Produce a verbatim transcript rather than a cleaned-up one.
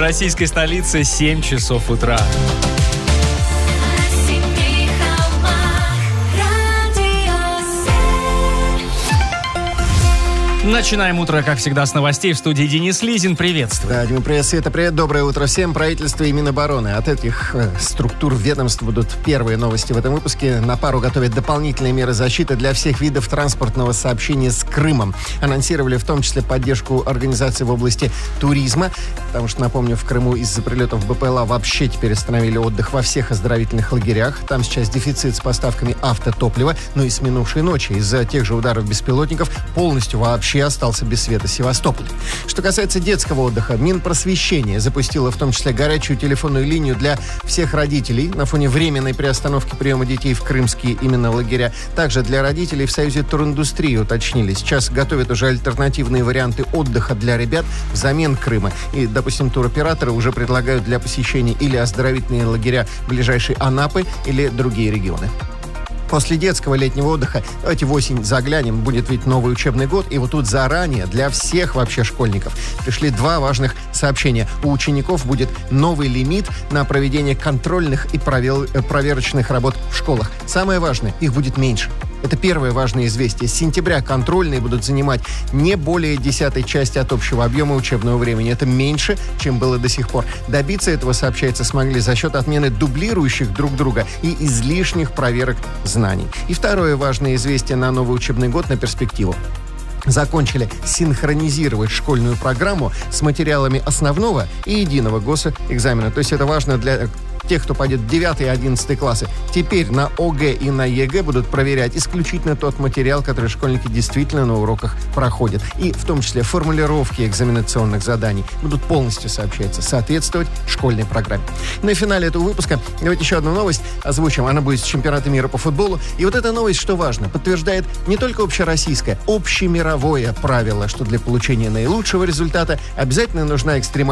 российской столице семь часов утра. Начинаем утро, как всегда, с новостей. В студии Денис Лизин. Приветствую. Да, Дима, привет, Света, привет. Доброе утро всем. Правительство и Минобороны. От этих э, структур ведомств будут первые новости в этом выпуске. На пару готовят дополнительные меры защиты для всех видов транспортного сообщения с Крымом. Анонсировали в том числе поддержку организаций в области туризма. Потому что, напомню, в Крыму из-за прилетов БПЛА вообще теперь остановили отдых во всех оздоровительных лагерях. Там сейчас дефицит с поставками автотоплива. Ну и с минувшей ночи из-за тех же ударов беспилотников полностью вообще остался без света Севастополь. Что касается детского отдыха, Минпросвещение запустило в том числе горячую телефонную линию для всех родителей на фоне временной приостановки приема детей в крымские именно лагеря. Также для родителей в Союзе туриндустрии уточнили. Сейчас готовят уже альтернативные варианты отдыха для ребят взамен Крыма. И, допустим, туроператоры уже предлагают для посещения или оздоровительные лагеря ближайшей Анапы или другие регионы. После детского летнего отдыха, давайте в осень заглянем, будет ведь новый учебный год, и вот тут заранее для всех вообще школьников пришли два важных сообщения. У учеников будет новый лимит на проведение контрольных и провел, проверочных работ в школах. Самое важное, их будет меньше. Это первое важное известие. С сентября контрольные будут занимать не более десятой части от общего объема учебного времени. Это меньше, чем было до сих пор. Добиться этого, сообщается, смогли за счет отмены дублирующих друг друга и излишних проверок знаний. И второе важное известие на новый учебный год, на перспективу. Закончили синхронизировать школьную программу с материалами основного и единого госэкзамена. То есть это важно для тех, кто пойдет в девятый и одиннадцатый классы. Теперь на ОГЭ и на ЕГЭ будут проверять исключительно тот материал, который школьники действительно на уроках проходят. И в том числе формулировки экзаменационных заданий будут полностью, сообщается, соответствовать школьной программе. На финале этого выпуска давайте еще одну новость озвучим. Она будет с чемпионата мира по футболу. И вот эта новость, что важно, подтверждает не только общероссийское, общемировое правило, что для получения наилучшего результата обязательно нужна экстремальная